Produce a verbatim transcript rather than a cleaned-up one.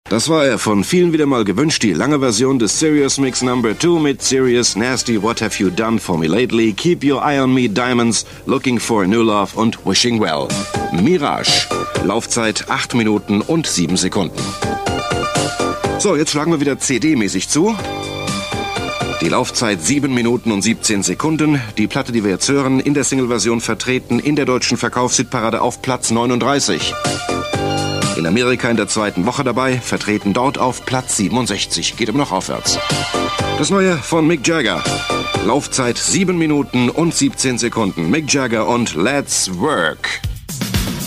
Das war er, von vielen wieder mal gewünscht, die lange Version des Serious Mix Number two mit Serious, Nasty, What Have You Done For Me Lately, Keep Your Eye On Me, Diamonds, Looking For A New Love und Wishing Well. Mirage, Laufzeit acht Minuten und sieben Sekunden. So, jetzt schlagen wir wieder C D-mäßig zu. Die Laufzeit sieben Minuten und siebzehn Sekunden. Die Platte, die wir jetzt hören, in der Single-Version vertreten in der deutschen Verkaufshitparade auf Platz neununddreißig. In Amerika in der zweiten Woche dabei, vertreten dort auf Platz siebenundsechzig. Geht immer noch aufwärts. Das Neue von Mick Jagger. Laufzeit sieben Minuten und siebzehn Sekunden. Mick Jagger und Let's Work.